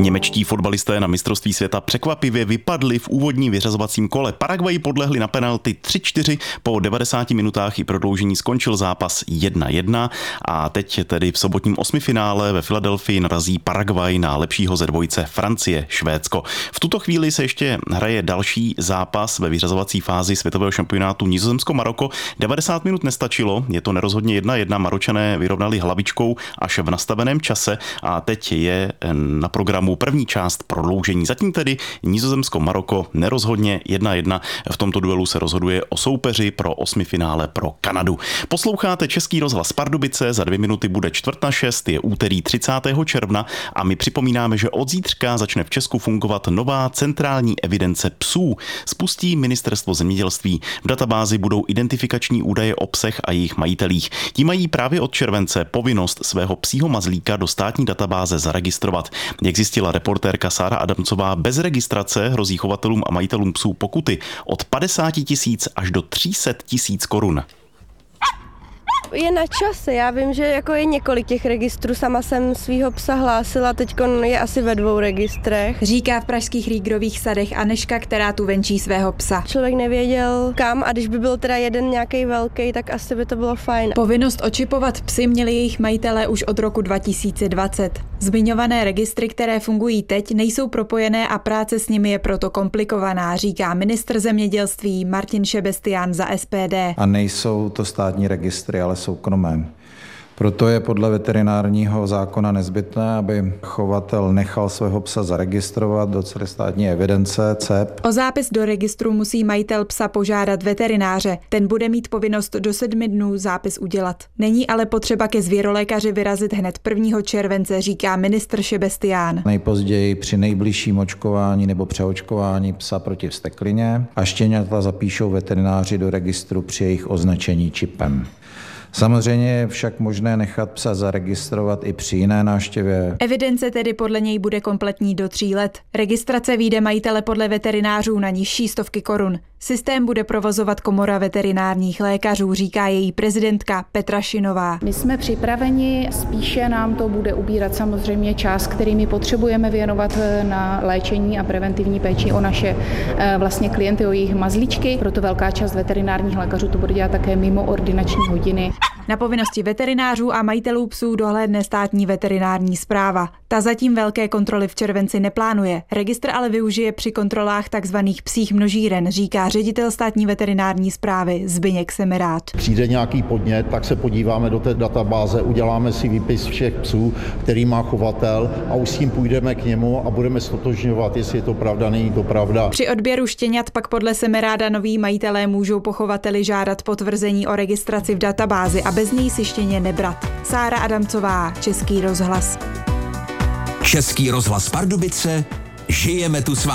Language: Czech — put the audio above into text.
Němečtí fotbalisté na mistrovství světa překvapivě vypadli v úvodním vyřazovacím kole. Paraguayi podlehli na penalty 3-4, po 90 minutách i prodloužení skončil zápas 1-1 a teď tedy v sobotním osmifinále ve Filadelfii narazí Paraguay na lepšího ze dvojice Francie, Švédsko. V tuto chvíli se ještě hraje další zápas ve vyřazovací fázi světového šampionátu Nizozemsko-Maroko. 90 minut nestačilo, je to nerozhodně 1-1, Maročané vyrovnali hlavičkou až v nastaveném čase a teď je na programu první část prodloužení. Zatím tedy Nizozemsko-Maroko nerozhodně 1-1. V tomto duelu se rozhoduje o soupeři pro osmifinále pro Kanadu. Posloucháte Český rozhlas Pardubice, za 2 minuty bude 5:45, je úterý 30. června a my připomínáme, že od zítřka začne v Česku fungovat nová centrální evidence psů. Spustí Ministerstvo zemědělství. V databázi budou identifikační údaje o psech a jejich majitelích. Ti mají právě od července povinnost svého psího mazlíka do státní databáze zaregistrovat. Jak zjistila reportérka Sára Adamcová, bez registrace hrozí chovatelům a majitelům psů pokuty od 50 000 až do 300 000 korun. Je na čase, já vím, že jako je několik těch registrů, sama jsem svýho psa hlásila, teďko je asi ve 2 registrech. Říká v pražských Rýgrových sadech Anežka, která tu venčí svého psa. Člověk nevěděl kam a když by byl teda jeden nějaký velký, tak asi by to bylo fajn. Povinnost očipovat psy měli jejich majitelé už od roku 2020. Zmiňované registry, které fungují teď, nejsou propojené a práce s nimi je proto komplikovaná, říká ministr zemědělství Martin Šebestián za SPD. A nejsou to státní registry, ale soukromé. Proto je podle veterinárního zákona nezbytné, aby chovatel nechal svého psa zaregistrovat do celostátní evidence CEP. O zápis do registru musí majitel psa požádat veterináře. Ten bude mít povinnost do 7 dnů zápis udělat. Není ale potřeba ke zvěrolékaři vyrazit hned 1. července, říká ministr Šebestián. Nejpozději při nejbližším očkování nebo přeočkování psa proti vzteklině a štěňata zapíšou veterináři do registru při jejich označení čipem. Samozřejmě je však možné nechat psa zaregistrovat i při jiné návštěvě. Evidence tedy podle něj bude kompletní do 3 let. Registrace vyjde majitele podle veterinářů na nižší stovky korun. Systém bude provozovat Komora veterinárních lékařů, říká její prezidentka Petra Šinová. My jsme připraveni, spíše nám to bude ubírat samozřejmě čas, který my potřebujeme věnovat na léčení a preventivní péči o naše vlastně klienty, o jejich mazlíčky. Proto velká část veterinárních lékařů to bude dělat také mimo ordinační hodiny. Na povinnosti veterinářů a majitelů psů dohlédne státní veterinární správa. Ta zatím velké kontroly v červenci neplánuje. Registr ale využije při kontrolách tzv. Psích množíren, říká ředitel státní veterinární správy Zbyněk Semerát. Přijde nějaký podnět, tak se podíváme do té databáze, uděláme si výpis všech psů, který má chovatel a už s tím půjdeme k němu a budeme ztotožňovat, jestli je to pravda, není to pravda. Při odběru štěňat pak podle Semeráda noví majitelé můžou po chovateli žádat potvrzení o registraci v databázi a bez něj si štěně nebrat. Sára Adamcová, Český rozhlas. Český rozhlas Pardubice, žijeme tu s vámi.